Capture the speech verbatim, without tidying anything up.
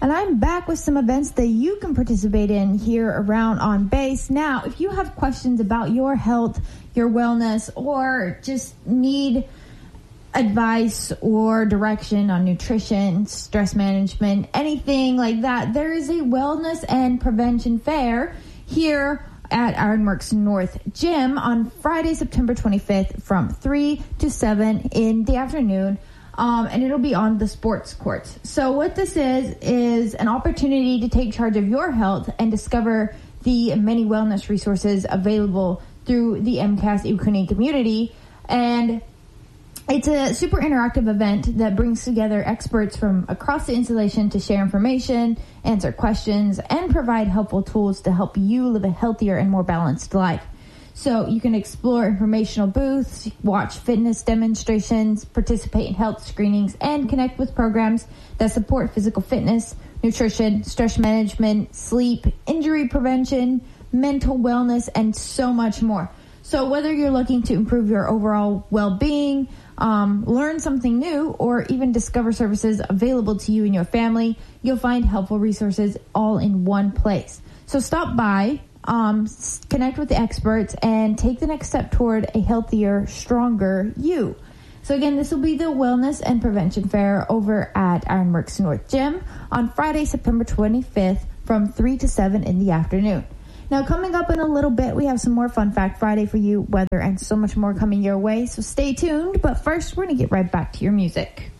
And I'm back with some events that you can participate in here around On Base. Now, if you have questions about your health, your wellness, or just need advice or direction on nutrition, stress management, anything like that, there is a wellness and prevention fair here at Ironworks North Gym on Friday, September twenty-fifth from three to seven in the afternoon. Um, and it'll be on the sports courts. So what this is, is an opportunity to take charge of your health and discover the many wellness resources available through the M C A S eQuinine community. And it's a super interactive event that brings together experts from across the installation to share information, answer questions, and provide helpful tools to help you live a healthier and more balanced life. So you can explore informational booths, watch fitness demonstrations, participate in health screenings, and connect with programs that support physical fitness, nutrition, stress management, sleep, injury prevention, mental wellness, and so much more. So whether you're looking to improve your overall well-being, um, learn something new, or even discover services available to you and your family, you'll find helpful resources all in one place. So stop by, um, connect with the experts, and take the next step toward a healthier, stronger you. So again, this will be the Wellness and Prevention Fair over at Ironworks North Gym on Friday, September twenty-fifth from three to seven in the afternoon. Now, coming up in a little bit, we have some more Fun Fact Friday for you, weather, and so much more coming your way. So stay tuned. But first, we're going to get right back to your music.